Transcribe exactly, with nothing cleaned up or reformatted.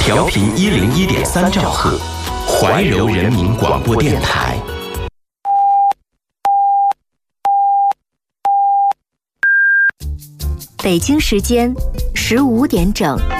调频一零一点三兆赫，怀柔人民广播电台。 北京时间十五点整。